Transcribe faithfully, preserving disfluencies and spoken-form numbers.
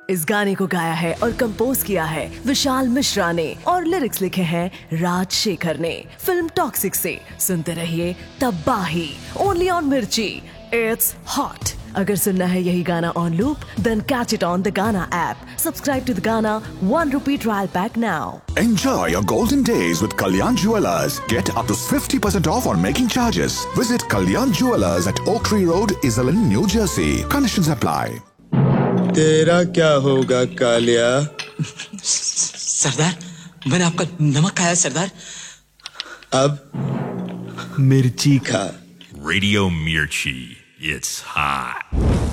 इस गाने को गाया है और कंपोज किया है विशाल मिश्रा ने और लिरिक्स लिखे हैं राज शेखर ने। फिल्म टॉक्सिक से सुनते रहिए तबाही, ओनली ऑन मिर्ची। It's hot. अगर सुनना है यही गाना on loop, then catch it on the गाना ऐप। सब्सक्राइब टू द गाना one rupee trial pack now. Enjoy your golden days with Kalyan Jewellers. Get up to fifty percent off on making charges. Visit Kalyan Jewellers at Oak Tree Road, Iselin, New Jersey. Conditions apply. तेरा क्या होगा कालिया? सरदार, मैंने आपका नमक खाया सरदार। अब मिर्ची खा। Radio Mirchi. It's hot.